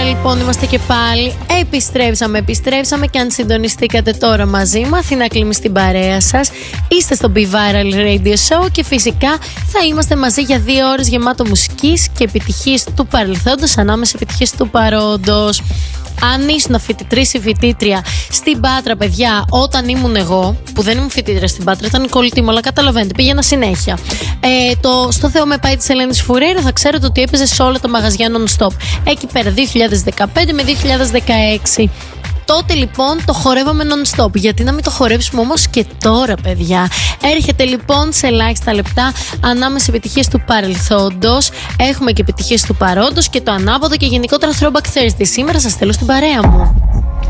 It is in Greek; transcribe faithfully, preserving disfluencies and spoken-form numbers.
λοιπόν, είμαστε και πάλι. Επιστρέψαμε, επιστρέψαμε και αν συντονιστήκατε τώρα μαζί μου, Αθήνα Κλίμη στην παρέα σας. Είστε στο Be Viral Radio Show και φυσικά θα είμαστε μαζί για δύο ώρες γεμάτο μουσικής και επιτυχίες του παρελθόντος ανάμεσα επιτυχίες του παρόντος. Αν ήσουν φοιτητρής ή φοιτήτρια στην Πάτρα, παιδιά, όταν ήμουν εγώ, που δεν ήμουν φοιτήτρια στην Πάτρα, ήταν η κολλητή μου, αλλά καταλαβαίνετε, πήγαινα συνέχεια. Ε, το Στο Θεό με πάει της Ελένης Φουρέιρα, θα ξέρετε ότι έπαιζε σε όλα τα μαγαζιά non-stop. Εκεί πέρα, δύο χιλιάδες δεκαπέντε με δύο χιλιάδες δεκαέξι. Τότε λοιπόν το χορεύαμε non-stop. Γιατί να μην το χορέψουμε όμως και τώρα, παιδιά. Έρχεται λοιπόν σε ελάχιστα λεπτά ανάμεσα επιτυχίες του παρελθόντος. Έχουμε και επιτυχίες του παρόντος και το ανάποδο και γενικότερα Throwback Thursday. Σήμερα σας θέλω στην παρέα μου.